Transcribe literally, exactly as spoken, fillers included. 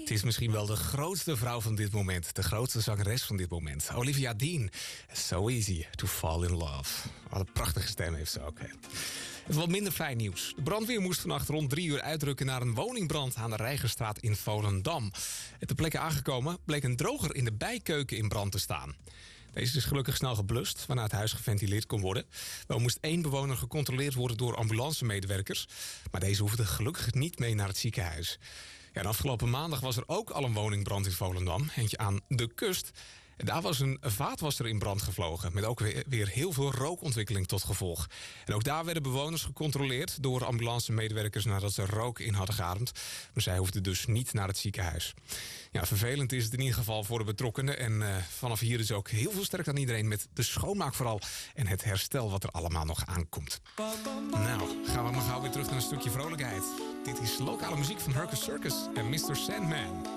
Het is misschien wel de grootste vrouw van dit moment. De grootste zangeres van dit moment. Olivia Dean. So easy to fall in love. Wat een prachtige stem heeft ze ook. Hè. Even wat minder fijn nieuws. De brandweer moest vannacht rond drie uur uitrukken naar een woningbrand aan de Reigerstraat in Volendam. En ter plekke aangekomen bleek een droger in de bijkeuken in brand te staan. Deze is gelukkig snel geblust, waarna het huis geventileerd kon worden. Wel moest één bewoner gecontroleerd worden door ambulancemedewerkers. Maar deze hoefde gelukkig niet mee naar het ziekenhuis. Ja, en afgelopen maandag was er ook al een woningbrand in Volendam. Eentje aan de kust. En daar was een vaatwasser in brand gevlogen. Met ook weer heel veel rookontwikkeling tot gevolg. En ook daar werden bewoners gecontroleerd door ambulancemedewerkers nadat ze rook in hadden geademd. Maar zij hoefden dus niet naar het ziekenhuis. Ja, vervelend is het in ieder geval voor de betrokkenen. En uh, vanaf hier is ook heel veel sterk aan iedereen met de schoonmaak vooral. En het herstel wat er allemaal nog aankomt. Nou, gaan we maar gauw weer terug naar een stukje vrolijkheid. Dit is lokale muziek van Hercus Circus en mister Sandman.